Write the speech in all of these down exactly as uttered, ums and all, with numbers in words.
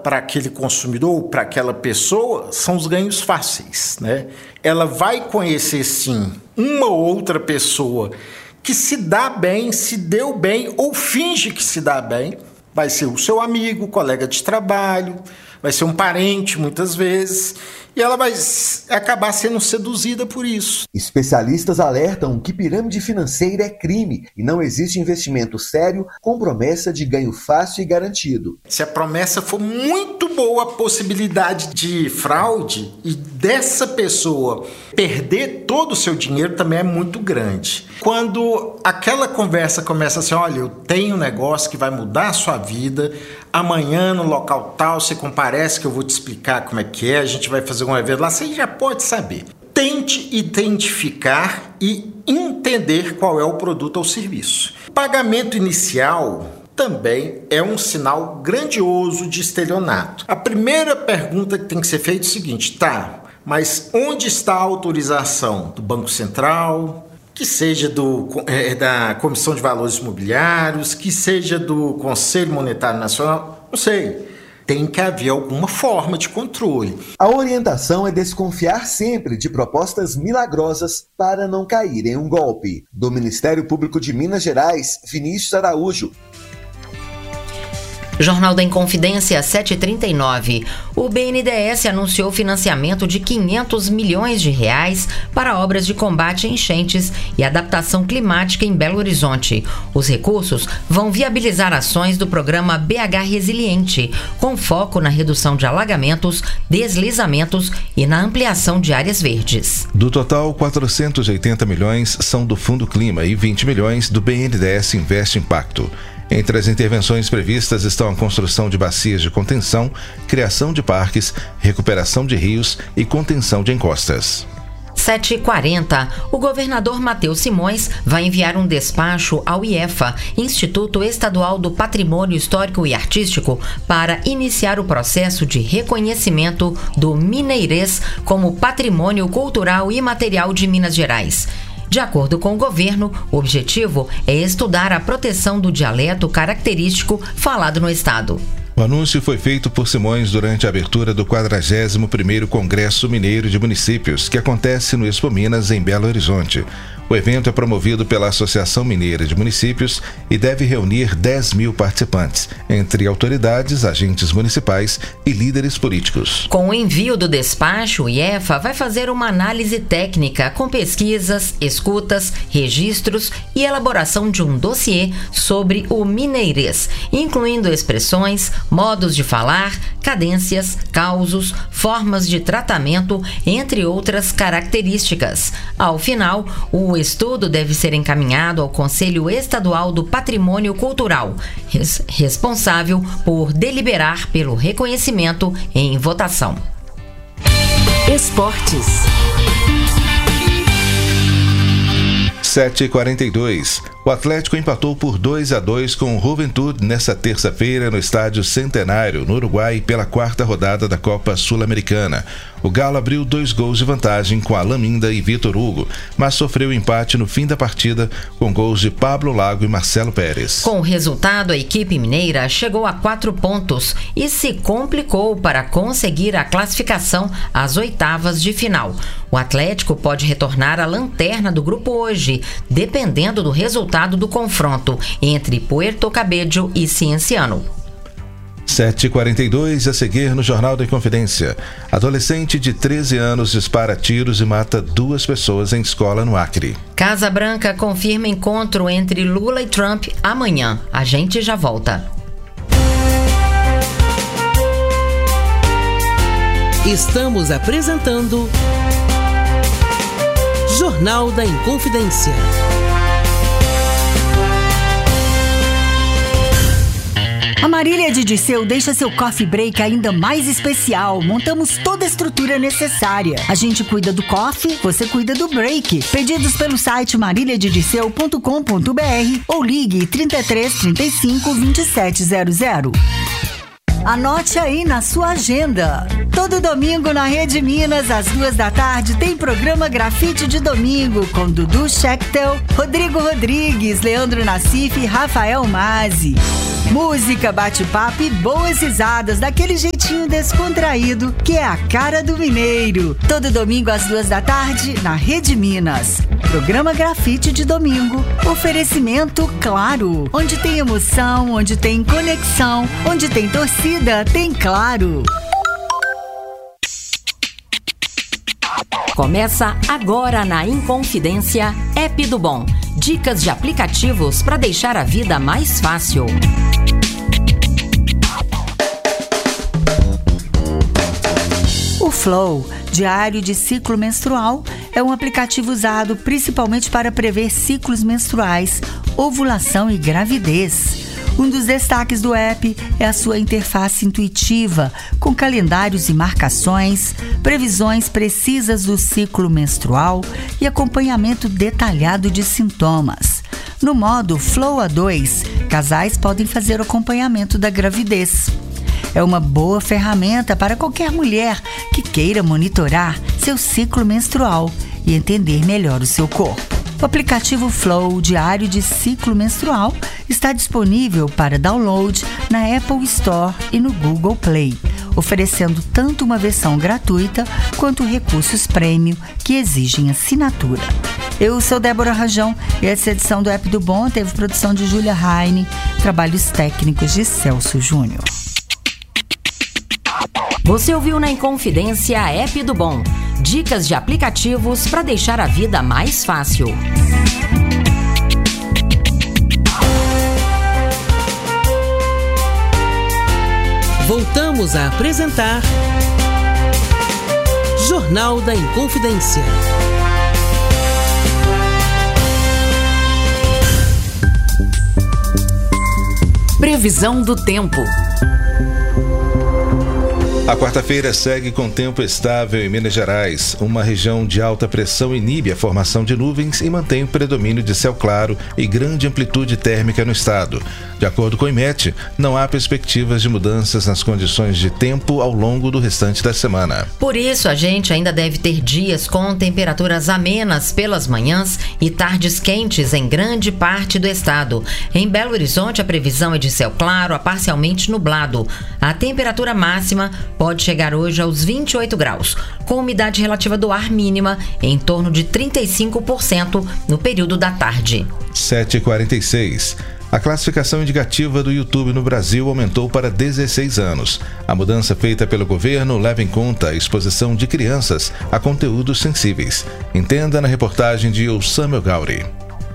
para aquele consumidor, para aquela pessoa, são os ganhos fáceis, né? Ela vai conhecer, sim, uma ou outra pessoa que se dá bem, se deu bem ou finge que se dá bem. Vai ser o seu amigo, colega de trabalho, vai ser um parente, muitas vezes, e ela vai acabar sendo seduzida por isso. Especialistas alertam que pirâmide financeira é crime e não existe investimento sério com promessa de ganho fácil e garantido. Se a promessa for muito boa, a possibilidade de fraude e dessa pessoa perder todo o seu dinheiro também é muito grande. Quando aquela conversa começa assim, olha, eu tenho um negócio que vai mudar a sua vida, amanhã no local tal você comparece que eu vou te explicar como é que é, a gente vai fazer um evento lá, você já pode saber. Tente identificar e entender qual é o produto ou serviço. O pagamento inicial também é um sinal grandioso de estelionato. A primeira pergunta que tem que ser feita é o seguinte, tá, mas onde está a autorização do Banco Central, que seja do, é, da Comissão de Valores Imobiliários, que seja do Conselho Monetário Nacional, não sei. Tem que haver alguma forma de controle. A orientação é desconfiar sempre de propostas milagrosas para não cair em um golpe. Do Ministério Público de Minas Gerais, Vinícius Araújo. Jornal da Inconfidência, sete e trinta e nove. O B N D E S anunciou financiamento de quinhentos milhões de reais para obras de combate a enchentes e adaptação climática em Belo Horizonte. Os recursos vão viabilizar ações do programa B H Resiliente, com foco na redução de alagamentos, deslizamentos e na ampliação de áreas verdes. Do total, quatrocentos e oitenta milhões são do Fundo Clima e vinte milhões do B N D E S Investe Impacto. Entre as intervenções previstas estão a construção de bacias de contenção, criação de parques, recuperação de rios e contenção de encostas. sete e quarenta. O governador Matheus Simões vai enviar um despacho ao I E F A, Instituto Estadual do Patrimônio Histórico e Artístico, para iniciar o processo de reconhecimento do mineirês como patrimônio cultural e imaterial de Minas Gerais. De acordo com o governo, o objetivo é estudar a proteção do dialeto característico falado no estado. O anúncio foi feito por Simões durante a abertura do quadragésimo primeiro Congresso Mineiro de Municípios, que acontece no Expo Minas, em Belo Horizonte. O evento é promovido pela Associação Mineira de Municípios e deve reunir dez mil participantes, entre autoridades, agentes municipais e líderes políticos. Com o envio do despacho, o I E F A vai fazer uma análise técnica com pesquisas, escutas, registros e elaboração de um dossiê sobre o mineirês, incluindo expressões, modos de falar, cadências, causos, formas de tratamento, entre outras características. Ao final, o estudo deve ser encaminhado ao Conselho Estadual do Patrimônio Cultural, res- responsável por deliberar pelo reconhecimento em votação. Esportes. sete e quarenta e dois. O Atlético empatou por dois a dois com o Juventude nesta terça-feira no Estádio Centenário, no Uruguai, pela quarta rodada da Copa Sul-Americana. O Galo abriu dois gols de vantagem com Alan Minda e Vitor Hugo, mas sofreu empate no fim da partida com gols de Pablo Lago e Marcelo Pérez. Com o resultado, a equipe mineira chegou a quatro pontos e se complicou para conseguir a classificação às oitavas de final. O Atlético pode retornar à lanterna do grupo hoje, dependendo do resultado do confronto entre Puerto Cabello e Cienciano. sete e quarenta e dois, a seguir no Jornal da Inconfidência. Adolescente de treze anos dispara tiros e mata duas pessoas em escola no Acre. Casa Branca confirma encontro entre Lula e Trump amanhã. A gente já volta. Estamos apresentando Jornal da Inconfidência. A Marília de Disseu deixa seu coffee break ainda mais especial. Montamos toda a estrutura necessária. A gente cuida do coffee, você cuida do break. Pedidos pelo site marília de disseu ponto com ponto b r ou ligue trinta e três, trinta e cinco, vinte e sete zero zero. Anote aí na sua agenda. Todo domingo na Rede Minas, às duas da tarde, tem programa Grafite de Domingo com Dudu Schechtel, Rodrigo Rodrigues, Leandro Nassif e Rafael Mazzi. Música, bate-papo e boas risadas daquele jeitinho descontraído que é a cara do mineiro. Todo domingo às duas da tarde na Rede Minas. Programa Grafite de domingo. Oferecimento Claro. Onde tem emoção, onde tem conexão, onde tem torcida, tem Claro. Começa agora na Inconfidência App do Bom. Dicas de aplicativos para deixar a vida mais fácil. O Flow, Diário de Ciclo Menstrual, é um aplicativo usado principalmente para prever ciclos menstruais, ovulação e gravidez. Um dos destaques do app é a sua interface intuitiva, com calendários e marcações, previsões precisas do ciclo menstrual e acompanhamento detalhado de sintomas. No modo Flow A dois, casais podem fazer o acompanhamento da gravidez. É uma boa ferramenta para qualquer mulher que queira monitorar seu ciclo menstrual e entender melhor o seu corpo. O aplicativo Flow, Diário de Ciclo Menstrual, está disponível para download na Apple Store e no Google Play, oferecendo tanto uma versão gratuita quanto recursos premium que exigem assinatura. Eu sou Débora Rajão e essa edição do App do Bom teve produção de Júlia Heine, trabalhos técnicos de Celso Júnior. Você ouviu na Inconfidência App do Bom. Dicas de aplicativos para deixar a vida mais fácil. Voltamos a apresentar Jornal da Inconfidência. Previsão do tempo. A quarta-feira segue com tempo estável em Minas Gerais. Uma região de alta pressão inibe a formação de nuvens e mantém o predomínio de céu claro e grande amplitude térmica no estado. De acordo com o IMET, não há perspectivas de mudanças nas condições de tempo ao longo do restante da semana. Por isso, a gente ainda deve ter dias com temperaturas amenas pelas manhãs e tardes quentes em grande parte do estado. Em Belo Horizonte, a previsão é de céu claro a parcialmente nublado. A temperatura máxima pode chegar hoje aos vinte e oito graus, com umidade relativa do ar mínima em torno de trinta e cinco por cento no período da tarde. sete e quarenta e seis. A classificação indicativa do YouTube no Brasil aumentou para dezesseis anos. A mudança feita pelo governo leva em conta a exposição de crianças a conteúdos sensíveis. Entenda na reportagem de Samuel Gauri.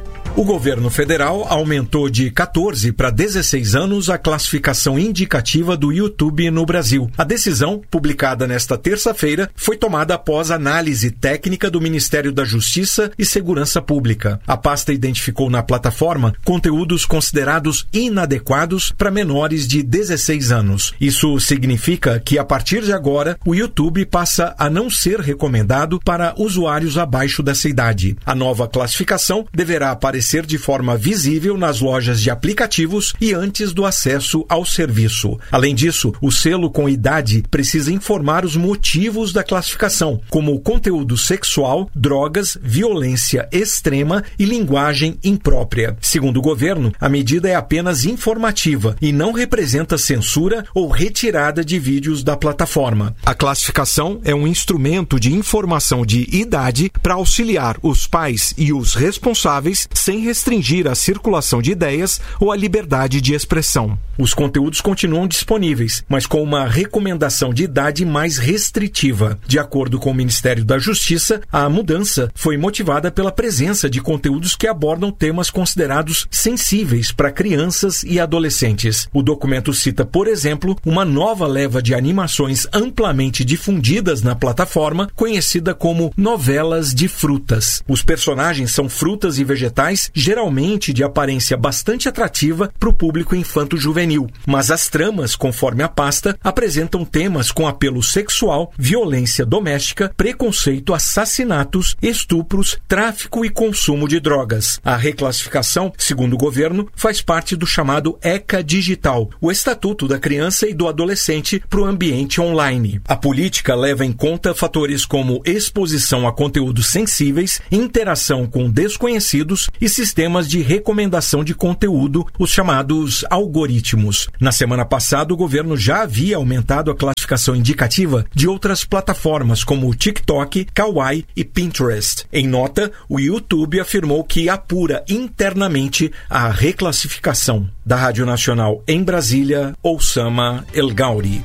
O governo federal aumentou de quatorze para dezesseis anos a classificação indicativa do YouTube no Brasil. A decisão, publicada nesta terça-feira, foi tomada após análise técnica do Ministério da Justiça e Segurança Pública. A pasta identificou na plataforma conteúdos considerados inadequados para menores de dezesseis anos. Isso significa que, a partir de agora, o YouTube passa a não ser recomendado para usuários abaixo dessa idade. A nova classificação deverá aparecer de forma visível nas lojas de aplicativos e antes do acesso ao serviço. Além disso, o selo com idade precisa informar os motivos da classificação, como conteúdo sexual, drogas, violência extrema e linguagem imprópria. Segundo o governo, a medida é apenas informativa e não representa censura ou retirada de vídeos da plataforma. A classificação é um instrumento de informação de idade para auxiliar os pais e os responsáveis sem restringir a circulação de ideias ou a liberdade de expressão. Os conteúdos continuam disponíveis, mas com uma recomendação de idade mais restritiva. De acordo com o Ministério da Justiça, a mudança foi motivada pela presença de conteúdos que abordam temas considerados sensíveis para crianças e adolescentes. O documento cita, por exemplo, uma nova leva de animações amplamente difundidas na plataforma, conhecida como novelas de frutas. Os personagens são frutas e vegetais, geralmente de aparência bastante atrativa para o público infanto-juvenil, mas as tramas, conforme a pasta, apresentam temas com apelo sexual, violência doméstica, preconceito, assassinatos, estupros, tráfico e consumo de drogas. A reclassificação, segundo o governo, faz parte do chamado ECA Digital, o Estatuto da Criança e do Adolescente para o ambiente online. A política leva em conta fatores como exposição a conteúdos sensíveis, interação com desconhecidos e sistemas de recomendação de conteúdo, os chamados algoritmos. Na semana passada, o governo já havia aumentado a classificação indicativa de outras plataformas como o TikTok, Kawaii e Pinterest. Em nota, o YouTube afirmou que apura internamente a reclassificação. Da Rádio Nacional em Brasília, Oussama El Gauri.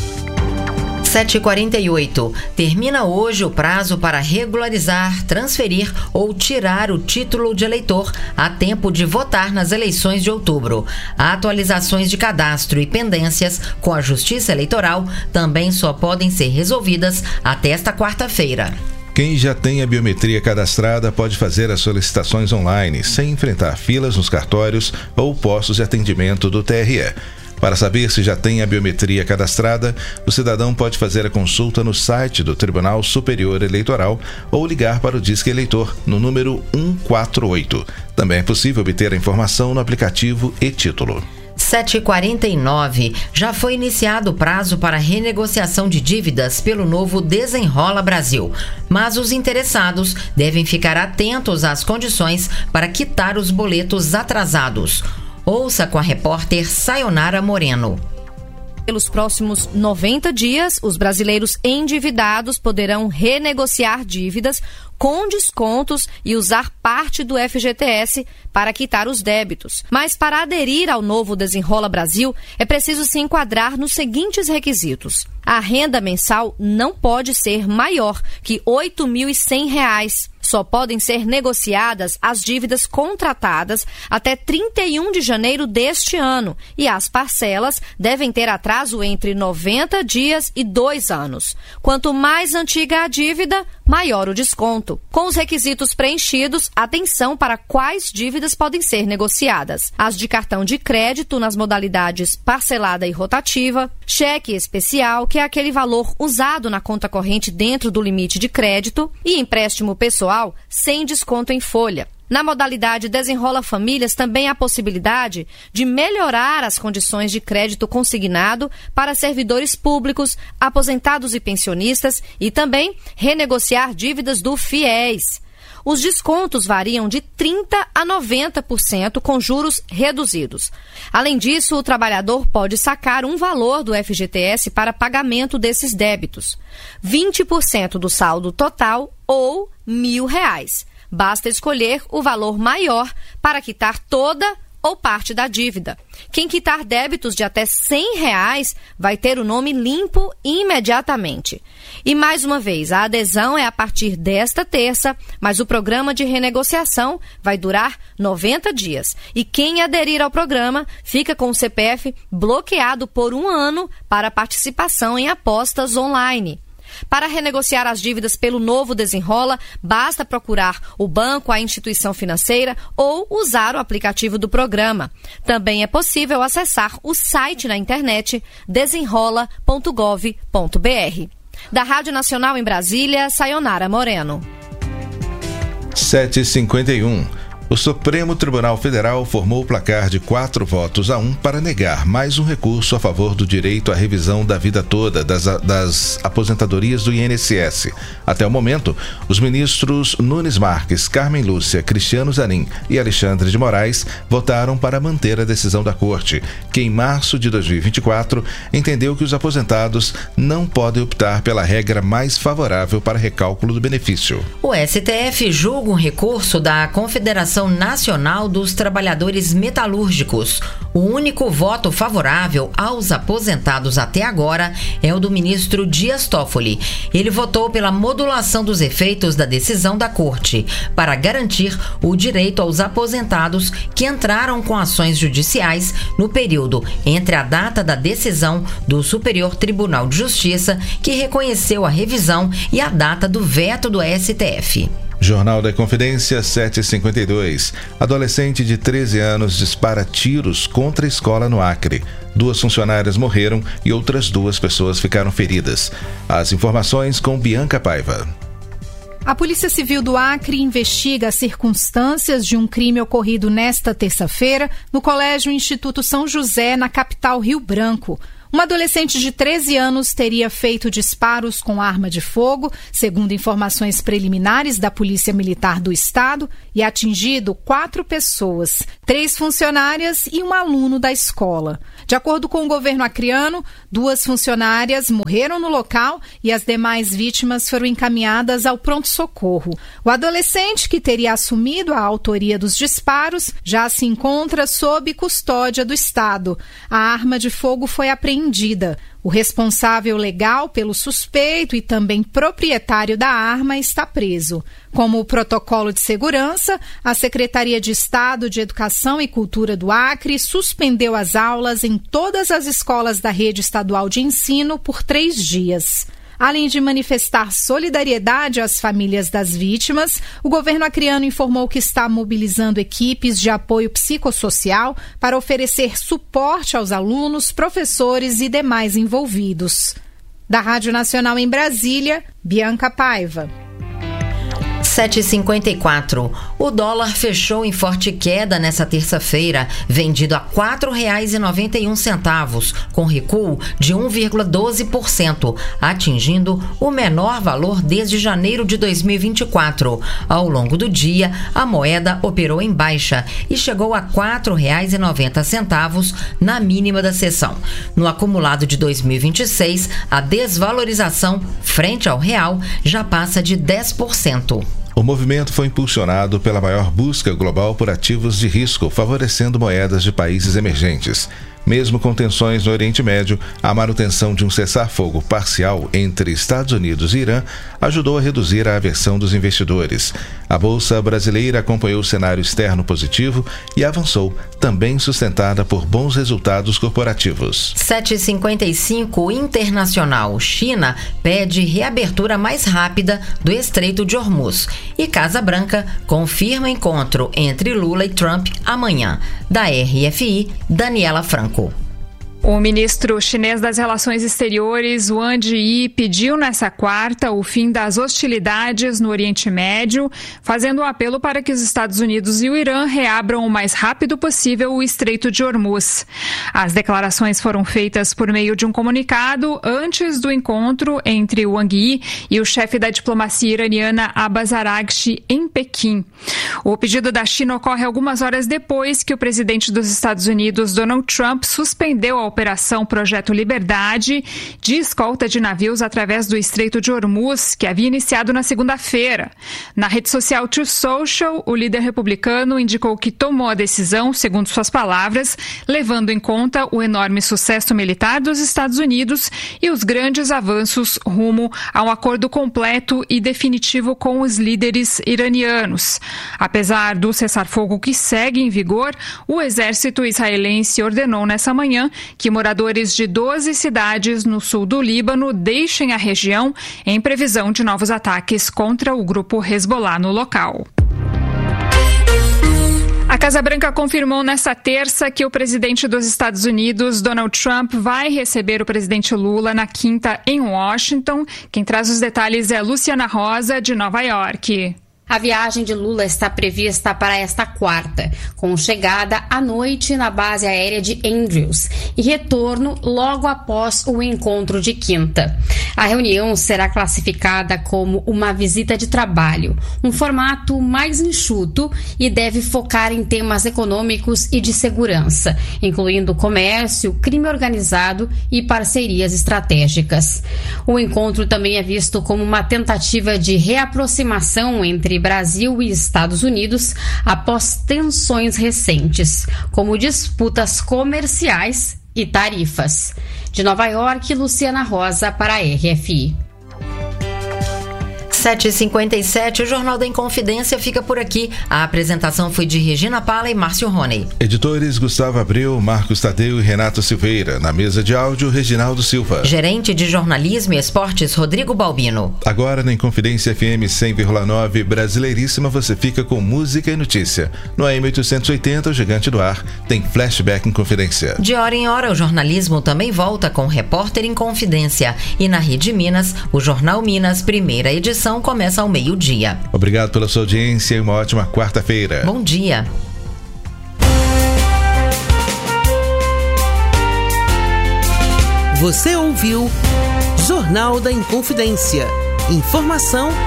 sete e quarenta e oito. Termina hoje o prazo para regularizar, transferir ou tirar o título de eleitor a tempo de votar nas eleições de outubro. Atualizações de cadastro e pendências com a Justiça Eleitoral também só podem ser resolvidas até esta quarta-feira. Quem já tem a biometria cadastrada pode fazer as solicitações online, sem enfrentar filas nos cartórios ou postos de atendimento do T R E. Para saber se já tem a biometria cadastrada, o cidadão pode fazer a consulta no site do Tribunal Superior Eleitoral ou ligar para o Disque Eleitor no número um quatro oito. Também é possível obter a informação no aplicativo e-Título. sete e quarenta e nove. Já foi iniciado o prazo para renegociação de dívidas pelo novo Desenrola Brasil, mas os interessados devem ficar atentos às condições para quitar os boletos atrasados. Ouça com a repórter Sayonara Moreno. Pelos próximos noventa dias, os brasileiros endividados poderão renegociar dívidas com descontos e usar parte do F G T S para quitar os débitos. Mas para aderir ao novo Desenrola Brasil, é preciso se enquadrar nos seguintes requisitos. A renda mensal não pode ser maior que oito mil e cem reais. Só podem ser negociadas as dívidas contratadas até trinta e um de janeiro deste ano e as parcelas devem ter atraso entre noventa dias e dois anos. Quanto mais antiga a dívida, maior o desconto. Com os requisitos preenchidos, atenção para quais dívidas podem ser negociadas. As de cartão de crédito nas modalidades parcelada e rotativa, cheque especial, que é aquele valor usado na conta corrente dentro do limite de crédito, e empréstimo pessoal sem desconto em folha. Na modalidade Desenrola Famílias também há possibilidade de melhorar as condições de crédito consignado para servidores públicos, aposentados e pensionistas e também renegociar dívidas do FIES. Os descontos variam de trinta por cento a noventa por cento com juros reduzidos. Além disso, o trabalhador pode sacar um valor do F G T S para pagamento desses débitos. vinte por cento do saldo total ou mil reais. Basta escolher o valor maior para quitar toda ou parte da dívida. Quem quitar débitos de até cem reais vai ter o nome limpo imediatamente. E mais uma vez, a adesão é a partir desta terça, mas o programa de renegociação vai durar noventa dias. E quem aderir ao programa fica com o C P F bloqueado por um ano para participação em apostas online. Para renegociar as dívidas pelo novo Desenrola, basta procurar o banco, a instituição financeira ou usar o aplicativo do programa. Também é possível acessar o site na internet desenrola ponto gov ponto br. Da Rádio Nacional em Brasília, Sayonara Moreno. sete e cinquenta e um. O Supremo Tribunal Federal formou o placar de quatro votos a um para negar mais um recurso a favor do direito à revisão da vida toda das, das aposentadorias do I N S S. Até o momento, os ministros Nunes Marques, Carmen Lúcia, Cristiano Zanin e Alexandre de Moraes votaram para manter a decisão da Corte, que em março de dois mil e vinte e quatro entendeu que os aposentados não podem optar pela regra mais favorável para recálculo do benefício. O S T F julga um recurso da Confederação Nacional dos Trabalhadores Metalúrgicos. O único voto favorável aos aposentados até agora é o do ministro Dias Toffoli. Ele votou pela modulação dos efeitos da decisão da Corte para garantir o direito aos aposentados que entraram com ações judiciais no período entre a data da decisão do Superior Tribunal de Justiça, que reconheceu a revisão, e a data do veto do S T F. Jornal da Confidência, sete e cinquenta e dois. Adolescente de treze anos dispara tiros contra a escola no Acre. Duas funcionárias morreram e outras duas pessoas ficaram feridas. As informações com Bianca Paiva. A Polícia Civil do Acre investiga as circunstâncias de um crime ocorrido nesta terça-feira no Colégio Instituto São José, na capital Rio Branco. Uma adolescente de treze anos teria feito disparos com arma de fogo, segundo informações preliminares da Polícia Militar do Estado, e atingido quatro pessoas, três funcionárias e um aluno da escola. De acordo com o governo acreano, duas funcionárias morreram no local e as demais vítimas foram encaminhadas ao pronto-socorro. O adolescente, que teria assumido a autoria dos disparos, já se encontra sob custódia do Estado. A arma de fogo foi apreendida. O responsável legal pelo suspeito e também proprietário da arma está preso. Como protocolo de segurança, a Secretaria de Estado de Educação e Cultura do Acre suspendeu as aulas em todas as escolas da rede estadual de ensino por três dias. Além de manifestar solidariedade às famílias das vítimas, o governo acreano informou que está mobilizando equipes de apoio psicossocial para oferecer suporte aos alunos, professores e demais envolvidos. Da Rádio Nacional em Brasília, Bianca Paiva. sete e cinquenta e quatro. O dólar fechou em forte queda nesta terça-feira, vendido a quatro reais e noventa e um centavos, com recuo de um vírgula doze por cento, atingindo o menor valor desde janeiro de dois mil e vinte e quatro. Ao longo do dia, a moeda operou em baixa e chegou a quatro reais e noventa centavos na mínima da sessão. No acumulado de dois mil e vinte e seis, a desvalorização frente ao real já passa de dez por cento. O movimento foi impulsionado pela maior busca global por ativos de risco, favorecendo moedas de países emergentes. Mesmo com tensões no Oriente Médio, a manutenção de um cessar-fogo parcial entre Estados Unidos e Irã ajudou a reduzir a aversão dos investidores. A Bolsa Brasileira acompanhou o cenário externo positivo e avançou, também sustentada por bons resultados corporativos. sete e cinquenta e cinco internacional. China pede reabertura mais rápida do Estreito de Hormuz. E Casa Branca confirma encontro entre Lula e Trump amanhã. Da R F I, Daniela Franco. O ministro chinês das Relações Exteriores, Wang Yi, pediu nessa quarta o fim das hostilidades no Oriente Médio, fazendo um apelo para que os Estados Unidos e o Irã reabram o mais rápido possível o Estreito de Hormuz. As declarações foram feitas por meio de um comunicado antes do encontro entre Wang Yi e o chefe da diplomacia iraniana Abbas Araghchi em Pequim. O pedido da China ocorre algumas horas depois que o presidente dos Estados Unidos, Donald Trump, suspendeu a Operação Projeto Liberdade, de escolta de navios através do Estreito de Hormuz, que havia iniciado na segunda-feira. Na rede social Truth Social, o líder republicano indicou que tomou a decisão, segundo suas palavras, levando em conta o enorme sucesso militar dos Estados Unidos e os grandes avanços rumo a um acordo completo e definitivo com os líderes iranianos. Apesar do cessar-fogo que segue em vigor, o exército israelense ordenou nessa manhã que moradores de doze cidades no sul do Líbano deixem a região em previsão de novos ataques contra o grupo Hezbollah no local. A Casa Branca confirmou nesta terça que o presidente dos Estados Unidos, Donald Trump, vai receber o presidente Lula na quinta em Washington. Quem traz os detalhes é Luciana Rosa, de Nova York. A viagem de Lula está prevista para esta quarta, com chegada à noite na base aérea de Andrews e retorno logo após o encontro de quinta. A reunião será classificada como uma visita de trabalho, um formato mais enxuto e deve focar em temas econômicos e de segurança, incluindo comércio, crime organizado e parcerias estratégicas. O encontro também é visto como uma tentativa de reaproximação entre Brasil e Estados Unidos após tensões recentes, como disputas comerciais e tarifas. De Nova York, Luciana Rosa para a R F I. sete e cinquenta e sete, o Jornal da Inconfidência fica por aqui. A apresentação foi de Regina Pala e Márcio Rony. Editores Gustavo Abreu, Marcos Tadeu e Renato Silveira. Na mesa de áudio, Reginaldo Silva. Gerente de Jornalismo e Esportes, Rodrigo Balbino. Agora na Inconfidência F M cem vírgula nove, Brasileiríssima, você fica com música e notícia. No A M oitocentos e oitenta, o Gigante do Ar, tem Flashback Inconfidência. De hora em hora, o jornalismo também volta com Repórter Inconfidência. E na Rede Minas, o Jornal Minas, primeira edição, começa ao meio-dia. Obrigado pela sua audiência e uma ótima quarta-feira. Bom dia. Você ouviu Jornal da Inconfidência. Informação